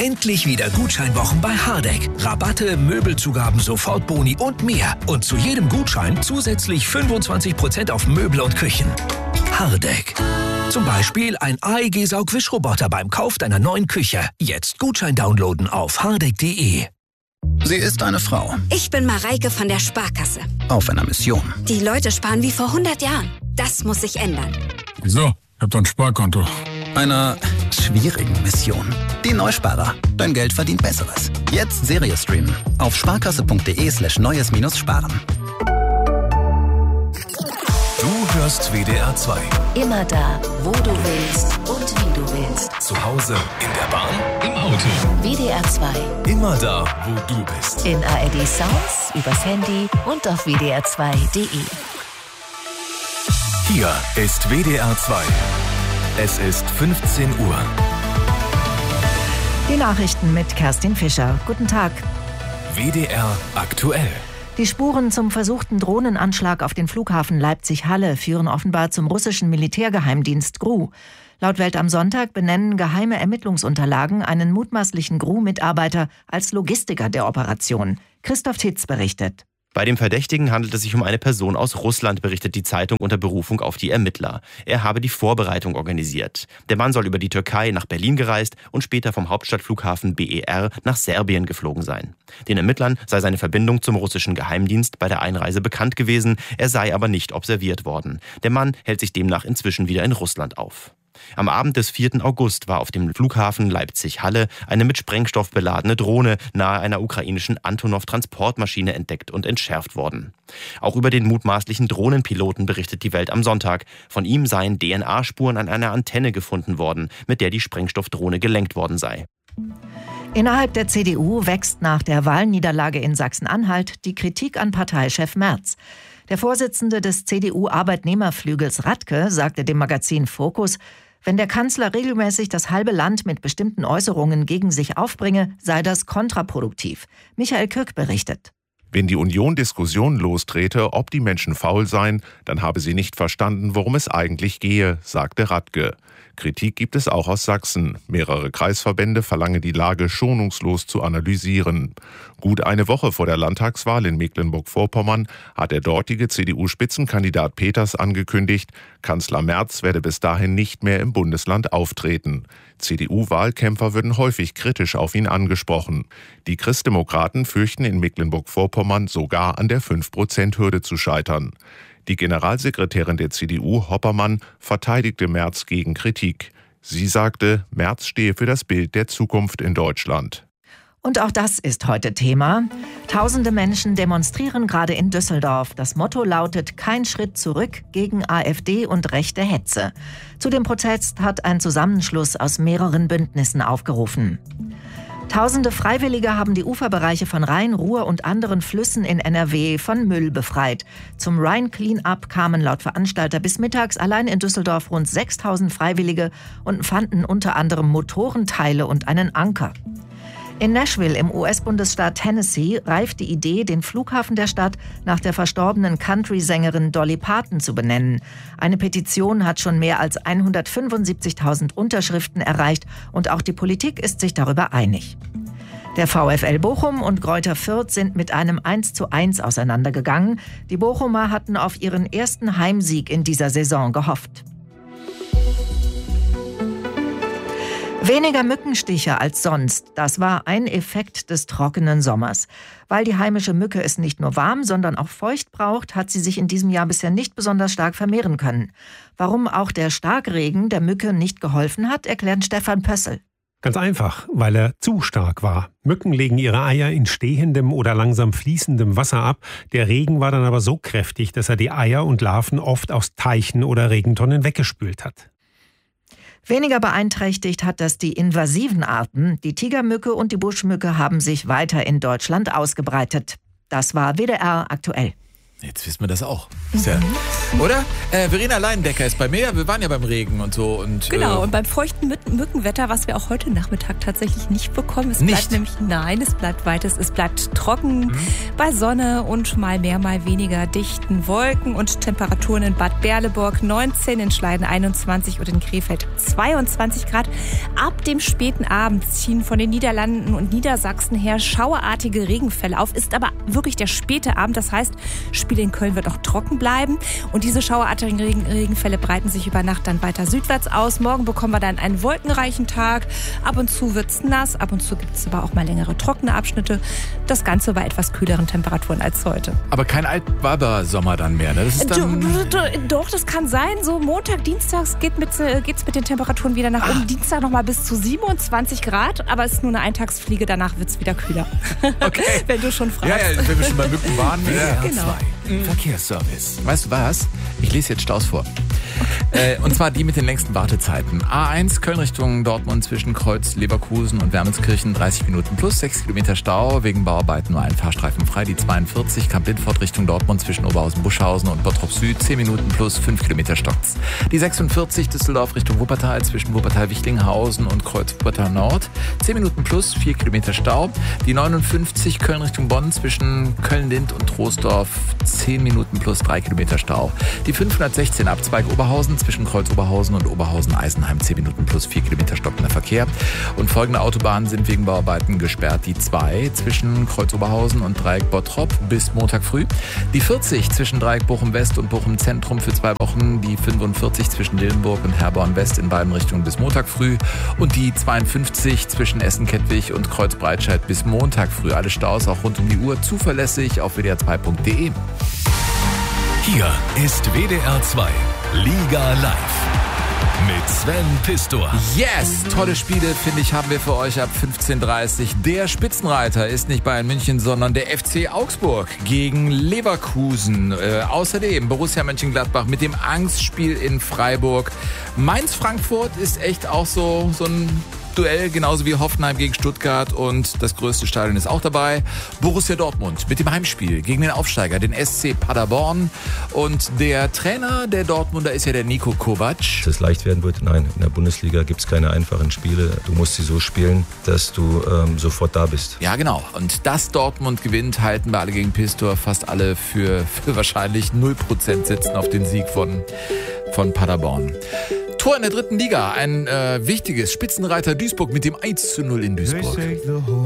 Endlich wieder Gutscheinwochen bei Hardegg. Rabatte, Möbelzugaben, Sofortboni und mehr. Und zu jedem Gutschein zusätzlich 25% auf Möbel und Küchen. Hardegg. Zum Beispiel ein AEG-Saugwischroboter beim Kauf deiner neuen Küche. Jetzt Gutschein downloaden auf hardegg.de. Sie ist eine Frau. Ich bin Mareike von der Sparkasse. Auf einer Mission. Die Leute sparen wie vor 100 Jahren. Das muss sich ändern. Wieso? Ich hab doch ein Sparkonto. Einer schwierigen Mission. Die Neusparer. Dein Geld verdient Besseres. Jetzt Serie streamen. Auf sparkasse.de/neues-sparen. Du hörst WDR 2. Immer da, wo du willst und wie du willst. Zu Hause, in der Bahn, im Auto. WDR 2. Immer da, wo du bist. In ARD Sounds, übers Handy und auf WDR2.de. Hier ist WDR 2. Es ist 15 Uhr. Die Nachrichten mit Kerstin Fischer. Guten Tag. WDR aktuell. Die Spuren zum versuchten Drohnenanschlag auf den Flughafen Leipzig-Halle führen offenbar zum russischen Militärgeheimdienst GRU. Laut Welt am Sonntag benennen geheime Ermittlungsunterlagen einen mutmaßlichen GRU-Mitarbeiter als Logistiker der Operation. Christoph Titz berichtet. Bei dem Verdächtigen handelt es sich um eine Person aus Russland, berichtet die Zeitung unter Berufung auf die Ermittler. Er habe die Vorbereitung organisiert. Der Mann soll über die Türkei nach Berlin gereist und später vom Hauptstadtflughafen BER nach Serbien geflogen sein. Den Ermittlern sei seine Verbindung zum russischen Geheimdienst bei der Einreise bekannt gewesen, er sei aber nicht observiert worden. Der Mann hält sich demnach inzwischen wieder in Russland auf. Am Abend des 4. August war auf dem Flughafen Leipzig-Halle eine mit Sprengstoff beladene Drohne nahe einer ukrainischen Antonov-Transportmaschine entdeckt und entschärft worden. Auch über den mutmaßlichen Drohnenpiloten berichtet die Welt am Sonntag. Von ihm seien DNA-Spuren an einer Antenne gefunden worden, mit der die Sprengstoffdrohne gelenkt worden sei. Innerhalb der CDU wächst nach der Wahlniederlage in Sachsen-Anhalt die Kritik an Parteichef Merz. Der Vorsitzende des CDU-Arbeitnehmerflügels Radke sagte dem Magazin Focus, wenn der Kanzler regelmäßig das halbe Land mit bestimmten Äußerungen gegen sich aufbringe, sei das kontraproduktiv. Michael Kirk berichtet. Wenn die Union Diskussionen lostrete, ob die Menschen faul seien, dann habe sie nicht verstanden, worum es eigentlich gehe, sagte Radke. Kritik gibt es auch aus Sachsen. Mehrere Kreisverbände verlangen die Lage schonungslos zu analysieren. Gut eine Woche vor der Landtagswahl in Mecklenburg-Vorpommern hat der dortige CDU-Spitzenkandidat Peters angekündigt, Kanzler Merz werde bis dahin nicht mehr im Bundesland auftreten. CDU-Wahlkämpfer würden häufig kritisch auf ihn angesprochen. Die Christdemokraten fürchten in Mecklenburg-Vorpommern sogar an der 5%-Hürde zu scheitern. Die Generalsekretärin der CDU, Hoppermann, verteidigte Merz gegen Kritik. Sie sagte, Merz stehe für das Bild der Zukunft in Deutschland. Und auch das ist heute Thema. Tausende Menschen demonstrieren gerade in Düsseldorf. Das Motto lautet: Kein Schritt zurück gegen AfD und rechte Hetze. Zu dem Protest hat ein Zusammenschluss aus mehreren Bündnissen aufgerufen. Tausende Freiwillige haben die Uferbereiche von Rhein, Ruhr und anderen Flüssen in NRW von Müll befreit. Zum Rhine Clean-up kamen laut Veranstalter bis mittags allein in Düsseldorf rund 6.000 Freiwillige und fanden unter anderem Motorenteile und einen Anker. In Nashville im US-Bundesstaat Tennessee reift die Idee, den Flughafen der Stadt nach der verstorbenen Country-Sängerin Dolly Parton zu benennen. Eine Petition hat schon mehr als 175.000 Unterschriften erreicht und auch die Politik ist sich darüber einig. Der VfL Bochum und Greuther Fürth sind mit einem 1:1 auseinandergegangen. Die Bochumer hatten auf ihren ersten Heimsieg in dieser Saison gehofft. Weniger Mückenstiche als sonst, das war ein Effekt des trockenen Sommers. Weil die heimische Mücke es nicht nur warm, sondern auch feucht braucht, hat sie sich in diesem Jahr bisher nicht besonders stark vermehren können. Warum auch der Starkregen der Mücke nicht geholfen hat, erklärt Stefan Pössl. Ganz einfach, weil er zu stark war. Mücken legen ihre Eier in stehendem oder langsam fließendem Wasser ab. Der Regen war dann aber so kräftig, dass er die Eier und Larven oft aus Teichen oder Regentonnen weggespült hat. Weniger beeinträchtigt hat das die invasiven Arten. Die Tigermücke und die Buschmücke haben sich weiter in Deutschland ausgebreitet. Das war WDR aktuell. Jetzt wissen wir das auch. Ja. Oder? Verena Leindecker ist bei mir. Wir waren ja beim Regen und so. Und, genau, und beim feuchten Mückenwetter, was wir auch heute Nachmittag tatsächlich nicht bekommen. Es nicht? Bleibt nämlich, nein, es bleibt weiter. Es bleibt trocken bei Sonne und mal mehr, mal weniger dichten Wolken und Temperaturen in Bad Berleburg 19, in Schleiden 21 und in Krefeld 22 Grad. Ab dem späten Abend ziehen von den Niederlanden und Niedersachsen her schauerartige Regenfälle auf. Ist aber wirklich der späte Abend, das heißt, Spiel in Köln wird auch trocken bleiben und diese schauerartigen Regenfälle breiten sich über Nacht dann weiter südwärts aus. Morgen bekommen wir dann einen wolkenreichen Tag. Ab und zu wird's nass, ab und zu gibt es aber auch mal längere trockene Abschnitte. Das Ganze bei etwas kühleren Temperaturen als heute. Aber kein Altweiber-Sommer dann mehr, ne? Das ist dann Doch, das kann sein. So Montag, Dienstags geht's mit den Temperaturen wieder nach oben. Dienstag nochmal bis zu 27 Grad, aber es ist nur eine Eintagsfliege. Danach wird's wieder kühler. Okay. Wenn du schon fragst. Ja, wenn wir schon bei Mücken waren. Genau. Verkehrsservice. Weißt du was? Ich lese jetzt Staus vor. Und zwar die mit den längsten Wartezeiten. A1 Köln Richtung Dortmund zwischen Kreuz, Leverkusen und Wermelskirchen 30 Minuten plus 6 Kilometer Stau. Wegen Bauarbeiten nur ein Fahrstreifen frei. Die 42 Kamp-Lindfort Richtung Dortmund zwischen Oberhausen-Buschhausen und Bottrop Süd 10 Minuten plus 5 Kilometer stockt's. Die 46 Düsseldorf Richtung Wuppertal zwischen Wuppertal-Wichlinghausen und Kreuz Wuppertal Nord 10 Minuten plus 4 Kilometer Stau. Die 59 Köln Richtung Bonn zwischen Köln-Lind und Troisdorf 10 Minuten plus 3 Kilometer Stau. Die 516 Abzweig Oberhausen zwischen Kreuz Oberhausen und Oberhausen-Eisenheim 10 Minuten plus 4 Kilometer stockender Verkehr. Und folgende Autobahnen sind wegen Bauarbeiten gesperrt. Die 2 zwischen Kreuz Oberhausen und Dreieck Bottrop bis Montag früh. Die 40 zwischen Dreieck Bochum West und Bochum Zentrum für 2 Wochen. Die 45 zwischen Dillenburg und Herborn West in beiden Richtungen bis Montag früh. Und die 52 zwischen Essen-Kettwig und Kreuz Breitscheid bis Montag früh. Alle Staus auch rund um die Uhr zuverlässig auf wdr2.de. Hier ist WDR 2 Liga Live mit Sven Pistor. Yes, tolle Spiele, finde ich, haben wir für euch ab 15:30 Uhr. Der Spitzenreiter ist nicht Bayern München, sondern der FC Augsburg gegen Leverkusen. Außerdem Borussia Mönchengladbach mit dem Angstspiel in Freiburg. Mainz-Frankfurt ist echt auch so ein Duell, genauso wie Hoffenheim gegen Stuttgart, und das größte Stadion ist auch dabei. Borussia Dortmund mit dem Heimspiel gegen den Aufsteiger, den SC Paderborn. Und der Trainer der Dortmunder ist ja der Niko Kovac. Dass es leicht werden wird? Nein, in der Bundesliga gibt es keine einfachen Spiele. Du musst sie so spielen, dass du sofort da bist. Ja, genau. Und dass Dortmund gewinnt, halten wir alle gegen Pistor fast alle für wahrscheinlich 0% sitzen auf den Sieg von Paderborn. Tor in der 3. Liga, ein wichtiges Spitzenreiter Duisburg mit dem 1:0 in Duisburg.